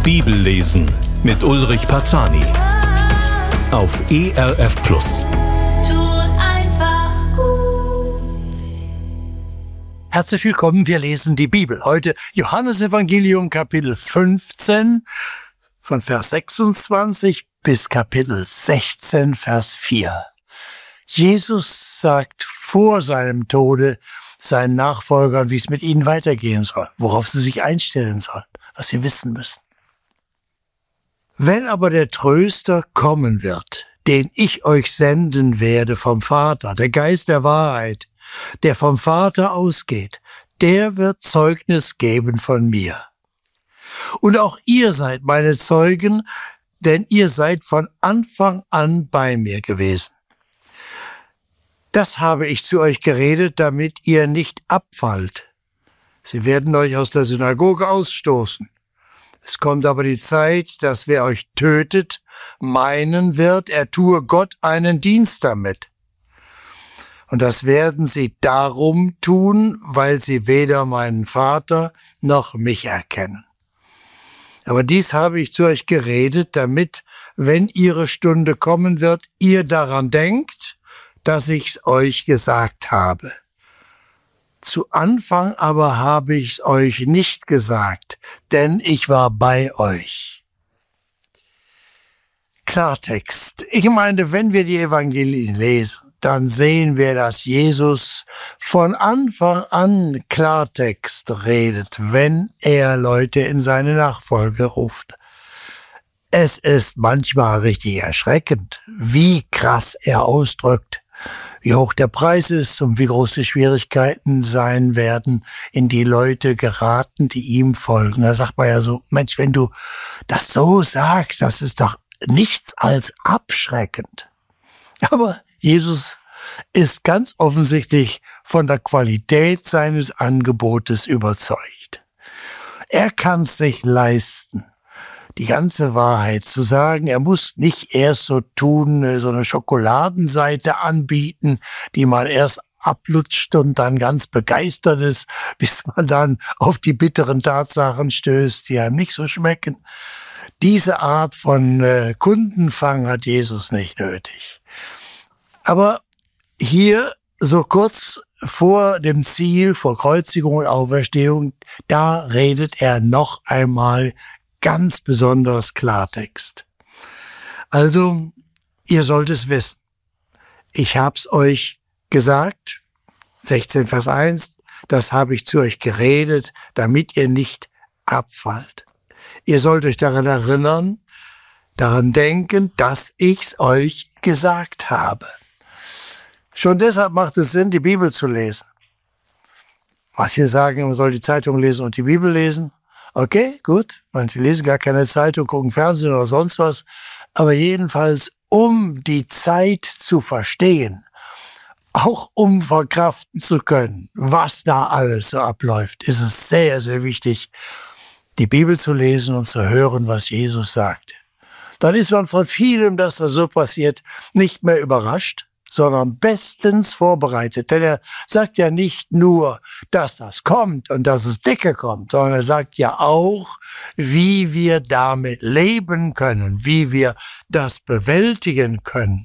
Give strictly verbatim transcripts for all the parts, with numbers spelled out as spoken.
Bibellesen mit Ulrich Parzani auf E R F Plus. Herzlich willkommen, wir lesen die Bibel. Heute Johannesevangelium Kapitel fünfzehn von Vers sechsundzwanzig bis Kapitel sechzehn Vers vier. Jesus sagt vor seinem Tode seinen Nachfolgern, wie es mit ihnen weitergehen soll, worauf sie sich einstellen sollen, was sie wissen müssen. Wenn aber der Tröster kommen wird, den ich euch senden werde vom Vater, der Geist der Wahrheit, der vom Vater ausgeht, der wird Zeugnis geben von mir. Und auch ihr seid meine Zeugen, denn ihr seid von Anfang an bei mir gewesen. Das habe ich zu euch geredet, damit ihr nicht abfallt. Sie werden euch aus der Synagoge ausstoßen. Es kommt aber die Zeit, dass wer euch tötet, meinen wird, er tue Gott einen Dienst damit. Und das werden sie darum tun, weil sie weder meinen Vater noch mich erkennen. Aber dies habe ich zu euch geredet, damit, wenn ihre Stunde kommen wird, ihr daran denkt, dass ich's euch gesagt habe. Zu Anfang aber habe ich's euch nicht gesagt, denn ich war bei euch. Klartext. Ich meine, wenn wir die Evangelien lesen, dann sehen wir, dass Jesus von Anfang an Klartext redet, wenn er Leute in seine Nachfolge ruft. Es ist manchmal richtig erschreckend, wie krass er ausdrückt, wie hoch der Preis ist und wie groß die Schwierigkeiten sein werden, in die Leute geraten, die ihm folgen. Da sagt man ja so, Mensch, wenn du das so sagst, das ist doch nichts als abschreckend. Aber Jesus ist ganz offensichtlich von der Qualität seines Angebotes überzeugt. Er kann es sich leisten, die ganze Wahrheit zu sagen. Er muss nicht erst so tun, so eine Schokoladenseite anbieten, die man erst ablutscht und dann ganz begeistert ist, bis man dann auf die bitteren Tatsachen stößt, die einem nicht so schmecken. Diese Art von äh, Kundenfang hat Jesus nicht nötig. Aber hier, so kurz vor dem Ziel, vor Kreuzigung und Auferstehung, da redet er noch einmal ganz besonders Klartext. Also, ihr sollt es wissen. Ich hab's euch gesagt, sechzehn Vers eins, das habe ich zu euch geredet, damit ihr nicht abfallt. Ihr sollt euch daran erinnern, daran denken, dass ich's euch gesagt habe. Schon deshalb macht es Sinn, die Bibel zu lesen. Manche sagen, man soll die Zeitung lesen und die Bibel lesen. Okay, gut. Manche lesen gar keine Zeitung, gucken Fernsehen oder sonst was. Aber jedenfalls, um die Zeit zu verstehen, auch um verkraften zu können, was da alles so abläuft, ist es sehr, sehr wichtig, die Bibel zu lesen und zu hören, was Jesus sagt. Dann ist man von vielem, das da so passiert, nicht mehr überrascht, sondern bestens vorbereitet. Denn er sagt ja nicht nur, dass das kommt und dass es dicke kommt, sondern er sagt ja auch, wie wir damit leben können, wie wir das bewältigen können.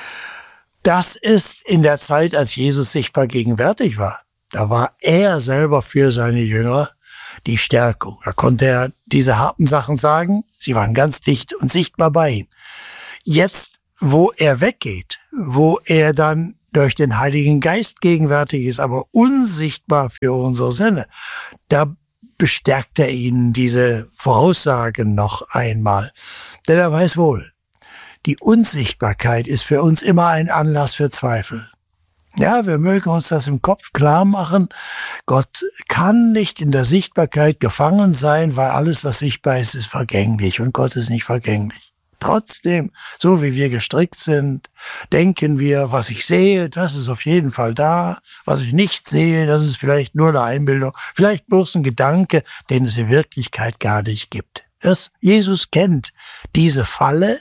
Das ist in der Zeit, als Jesus sichtbar gegenwärtig war. Da war er selber für seine Jünger die Stärkung. Da konnte er diese harten Sachen sagen, sie waren ganz dicht und sichtbar bei ihm. Jetzt, wo er weggeht, wo er dann durch den Heiligen Geist gegenwärtig ist, aber unsichtbar für unsere Sinne, da bestärkt er ihnen diese Voraussagen noch einmal. Denn er weiß wohl, die Unsichtbarkeit ist für uns immer ein Anlass für Zweifel. Ja, wir mögen uns das im Kopf klar machen. Gott kann nicht in der Sichtbarkeit gefangen sein, weil alles, was sichtbar ist, ist vergänglich und Gott ist nicht vergänglich. Trotzdem, so wie wir gestrickt sind, denken wir, was ich sehe, das ist auf jeden Fall da. Was ich nicht sehe, das ist vielleicht nur eine Einbildung, vielleicht bloß ein Gedanke, den es in Wirklichkeit gar nicht gibt. Das, Jesus kennt diese Falle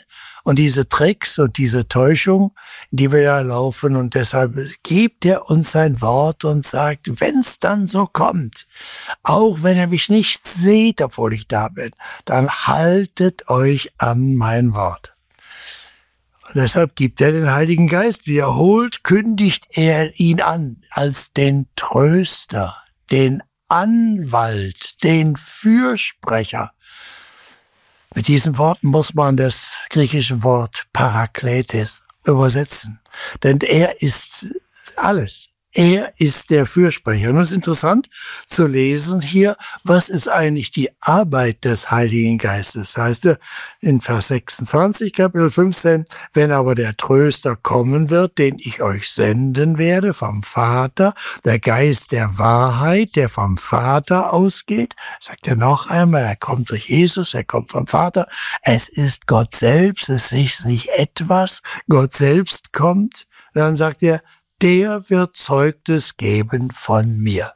und diese Tricks und diese Täuschung, die wir da laufen. Und deshalb gibt er uns sein Wort und sagt, wenn es dann so kommt, auch wenn ihr mich nicht seht, obwohl ich da bin, dann haltet euch an mein Wort. Und deshalb gibt er den Heiligen Geist. Wiederholt kündigt er ihn an als den Tröster, den Anwalt, den Fürsprecher. Mit diesen Worten muss man das griechische Wort Parakletes übersetzen. Denn er ist alles. Er ist der Fürsprecher. Und es ist interessant zu lesen hier, was ist eigentlich die Arbeit des Heiligen Geistes. Heißt er in Vers sechsundzwanzig, Kapitel fünfzehn, wenn aber der Tröster kommen wird, den ich euch senden werde vom Vater, der Geist der Wahrheit, der vom Vater ausgeht, sagt er noch einmal, er kommt durch Jesus, er kommt vom Vater. Es ist Gott selbst, es ist nicht etwas, Gott selbst kommt. Dann sagt er, der wird Zeugnis geben von mir.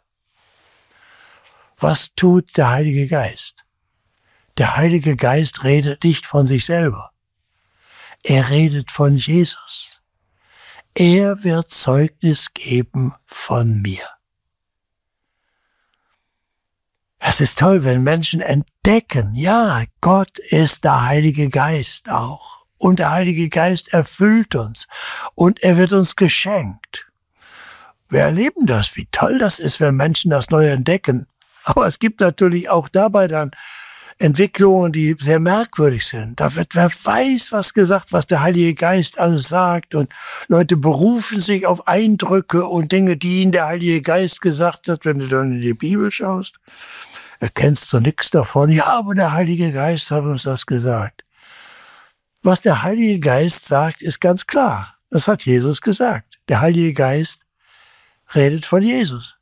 Was tut der Heilige Geist? Der Heilige Geist redet nicht von sich selber. Er redet von Jesus. Er wird Zeugnis geben von mir. Es ist toll, wenn Menschen entdecken, ja, Gott ist der Heilige Geist auch. Und der Heilige Geist erfüllt uns und er wird uns geschenkt. Wir erleben das, wie toll das ist, wenn Menschen das neu entdecken. Aber es gibt natürlich auch dabei dann Entwicklungen, die sehr merkwürdig sind. Da wird wer weiß, was gesagt, was der Heilige Geist alles sagt. Und Leute berufen sich auf Eindrücke und Dinge, die ihnen der Heilige Geist gesagt hat. Wenn du dann in die Bibel schaust, erkennst du nichts davon. Ja, aber der Heilige Geist hat uns das gesagt. Was der Heilige Geist sagt, ist ganz klar. Das hat Jesus gesagt. Der Heilige Geist redet von Jesus.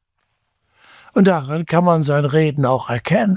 Und daran kann man sein Reden auch erkennen.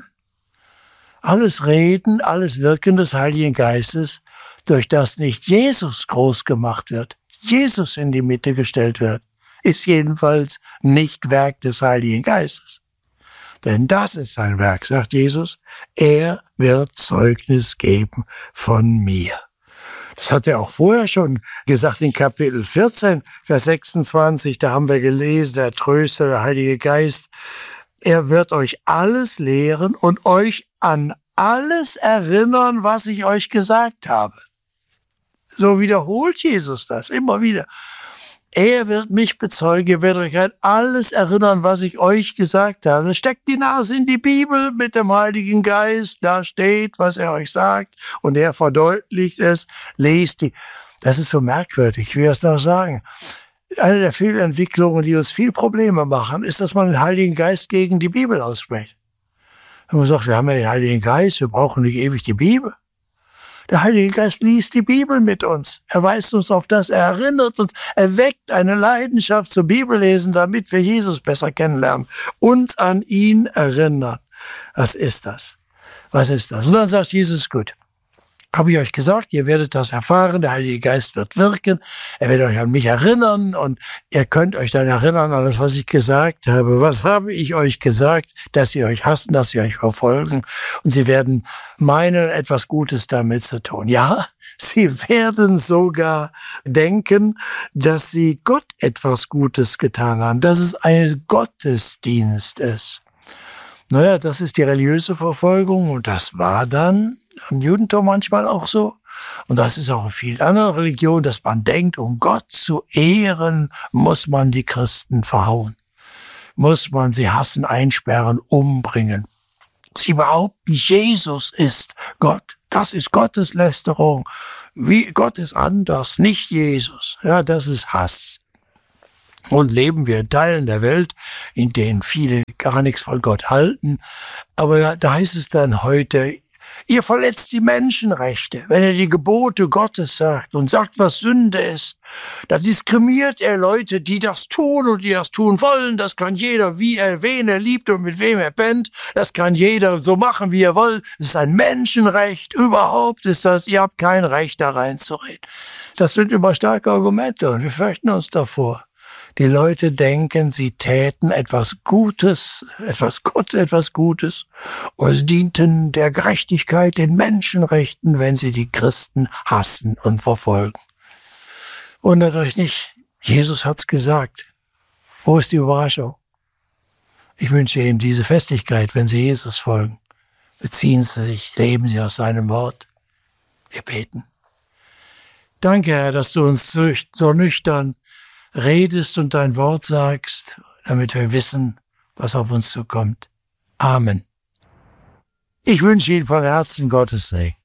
Alles Reden, alles Wirken des Heiligen Geistes, durch das nicht Jesus groß gemacht wird, Jesus in die Mitte gestellt wird, ist jedenfalls nicht Werk des Heiligen Geistes. Denn das ist sein Werk, sagt Jesus. Er wird Zeugnis geben von mir. Das hat er auch vorher schon gesagt in Kapitel vierzehn, Vers sechsundzwanzig. Da haben wir gelesen, der Tröster, der Heilige Geist. Er wird euch alles lehren und euch an alles erinnern, was ich euch gesagt habe. So wiederholt Jesus das immer wieder. Er wird mich bezeugen, er wird euch an alles erinnern, was ich euch gesagt habe. Steckt die Nase in die Bibel mit dem Heiligen Geist, da steht, was er euch sagt, und er verdeutlicht es, lest die. Das ist so merkwürdig, ich will es noch sagen. Eine der Fehlentwicklungen, die uns viel Probleme machen, ist, dass man den Heiligen Geist gegen die Bibel ausspricht. Wenn man sagt, wir haben ja den Heiligen Geist, wir brauchen nicht ewig die Bibel. Der Heilige Geist liest die Bibel mit uns. Er weist uns auf das, er erinnert uns, er weckt eine Leidenschaft zum Bibellesen, damit wir Jesus besser kennenlernen. Uns an ihn erinnern. Was ist das? Was ist das? Und dann sagt Jesus, gut, habe ich euch gesagt, ihr werdet das erfahren, der Heilige Geist wird wirken, er wird euch an mich erinnern und ihr könnt euch dann erinnern an das, was ich gesagt habe. Was habe ich euch gesagt? Dass sie euch hassen, dass sie euch verfolgen und sie werden meinen, etwas Gutes damit zu tun. Ja, sie werden sogar denken, dass sie Gott etwas Gutes getan haben, dass es ein Gottesdienst ist. Naja, das ist die religiöse Verfolgung und das war dann im Judentum manchmal auch so. Und das ist auch in vielen anderen Religionen, dass man denkt, um Gott zu ehren, muss man die Christen verhauen. Muss man sie hassen, einsperren, umbringen. Sie behaupten, Jesus ist Gott. Das ist Gotteslästerung. Wie, Gott ist anders, nicht Jesus. Ja, das ist Hass. Und leben wir in Teilen der Welt, in denen viele gar nichts von Gott halten. Aber da heißt es dann heute, ihr verletzt die Menschenrechte. Wenn er die Gebote Gottes sagt und sagt, was Sünde ist, da diskriminiert er Leute, die das tun und die das tun wollen. Das kann jeder, wie er, wen er liebt und mit wem er pennt. Das kann jeder so machen, wie er will. Das ist ein Menschenrecht. Überhaupt ist das, ihr habt kein Recht, da reinzureden. Das sind immer starke Argumente und wir fürchten uns davor. Die Leute denken, sie täten etwas Gutes, etwas Gott, etwas Gutes, oder sie dienten der Gerechtigkeit, den Menschenrechten, wenn sie die Christen hassen und verfolgen. Wundert euch nicht, Jesus hat's gesagt. Wo ist die Überraschung? Ich wünsche Ihnen diese Festigkeit, wenn Sie Jesus folgen. Beziehen Sie sich, leben Sie aus seinem Wort. Wir beten. Danke, Herr, dass du uns so nüchtern redest und dein Wort sagst, damit wir wissen, was auf uns zukommt. Amen. Ich wünsche Ihnen von Herzen Gottes Segen.